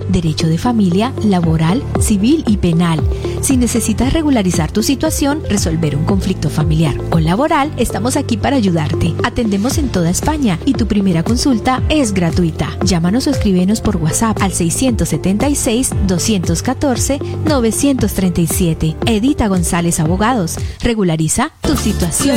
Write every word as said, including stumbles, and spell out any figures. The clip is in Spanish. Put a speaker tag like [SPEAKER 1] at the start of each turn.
[SPEAKER 1] derecho de familia, laboral, civil y penal. Si necesitas regularizar tu situación, resolver un conflicto familiar o laboral, estamos aquí para ayudarte. Atendemos en toda España y tu primera consulta es gratuita. Llámanos o escríbenos por WhatsApp al seiscientos setenta y seis, doscientos catorce, novecientos treinta y siete. Edita González Abogados. Regulariza tu situación